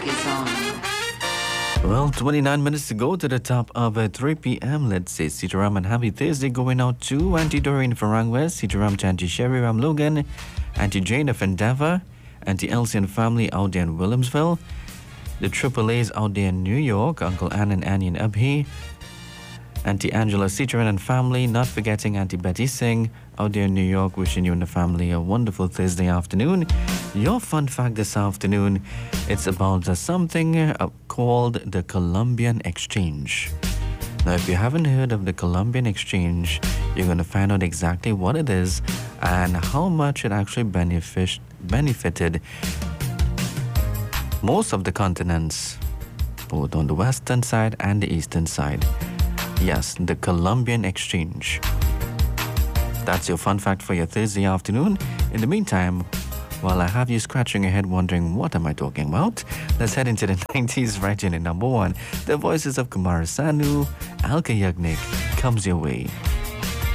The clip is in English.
is on. Well, 29 minutes to go to the top of 3 p.m. Let's say Sitaram and happy Thursday going out to Auntie Doreen Farang West, Sitaram to Auntie Sherry Ram Logan, Auntie Jane of Endeavour, Auntie Elsie and family out there in Williamsville, the Triple A's out there in New York, Uncle Ann and Annie in Abhi, Auntie Angela Sitaran and family, not forgetting Auntie Betty Singh out there in New York, wishing you and the family a wonderful Thursday afternoon. Your fun fact this afternoon, it's about something called the Columbian Exchange. Now, if you haven't heard of the Columbian Exchange, you're going to find out exactly what it is and how much it actually benefited most of the continents, both on the western side and the eastern side. Yes, the Columbian Exchange. That's your fun fact for your Thursday afternoon. In the meantime, while I have you scratching your head wondering what am I talking about, let's head into the 90s right in at number 1. The voices of Kumar Sanu, Alka Yagnik comes your way.